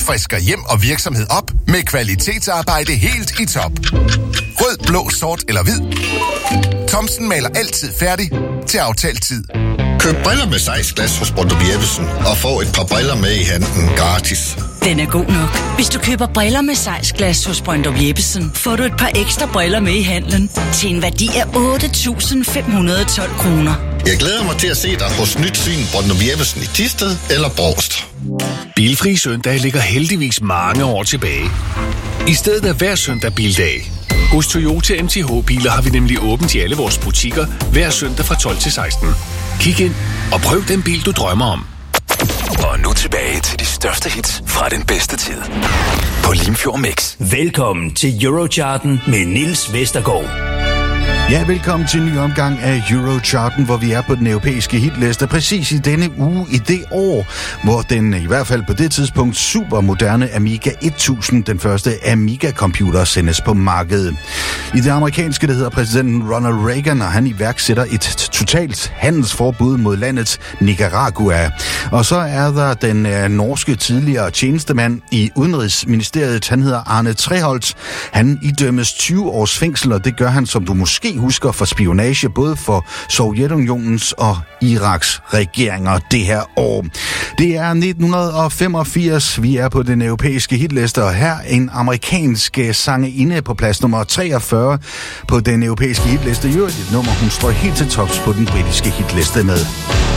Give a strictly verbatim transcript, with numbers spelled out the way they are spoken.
frisker hjem og virksomhed op med kvalitetsarbejde helt i top. Rød, blå, sort eller hvid. Thomsen maler altid færdig til aftalt tid. Køb briller med sejsglas hos Brøndum Jeppesen og få et par briller med i handen gratis. Den er god nok. Hvis du køber briller med sejsglas hos Brøndum Jeppesen, får du et par ekstra briller med i handlen til en værdi af otte tusind fem hundrede og tolv kroner. Jeg glæder mig til at se dig hos Nyt Syn Brøndum Jeppesen i Thisted eller Brovst. Bilfri søndag ligger heldigvis mange år tilbage. I stedet er hver søndag bildag. Hos Toyota M T H-biler har vi nemlig åbent i alle vores butikker hver søndag fra tolv til seksten. Kig ind og prøv den bil, du drømmer om. Og nu tilbage til de største hits fra den bedste tid på Limfjord Mix. Velkommen til Eurocharten med Niels Vestergaard. Ja, velkommen til en ny omgang af Eurocharten, hvor vi er på den europæiske hitliste præcis i denne uge i det år, hvor den i hvert fald på det tidspunkt supermoderne Amiga tusind, den første Amiga-computer, sendes på markedet. I det amerikanske, der hedder præsidenten Ronald Reagan, og han iværksætter et totalt handelsforbud mod landet Nicaragua. Og så er der den uh, norske tidligere tjenestemand i Udenrigsministeriet, han hedder Arne Treholt. Han idømmes tyve års fængsel, og det gør han, som du måske husker, for spionage både for Sovjetunionens og Iraks regeringer det her år. Det er nitten femogfirs, vi er på den europæiske hitliste, og her en amerikansk sangerinde på plads nummer treogfyrre på den europæiske hitliste. Jo, et nummer, hun står helt til tops på den britiske hitliste med.